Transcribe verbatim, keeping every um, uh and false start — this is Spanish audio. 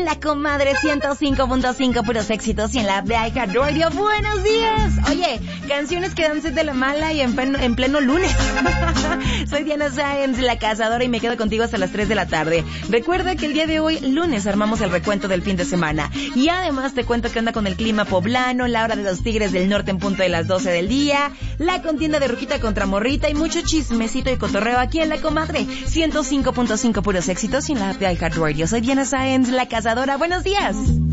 La Comadre ciento cinco punto cinco, puros éxitos, y en la app de iHeartRadio. ¡Buenos días! Oye, canciones que dan sed de la mala y en pleno, en pleno lunes. Soy Diana Sáenz, la cazadora, y me quedo contigo hasta las tres de la tarde. Recuerda que el día de hoy, lunes, armamos el recuento del fin de semana. Y además te cuento qué onda con el clima poblano, la hora de los Tigres del Norte en punto de las doce del día, la contienda de Ruquita contra Morrita y mucho chismecito y cotorreo aquí en La Comadre ciento cinco punto cinco, puros éxitos, y en la app de iHeartRadio. Soy Diana Sáenz, la cazadora. ¡Buenos días!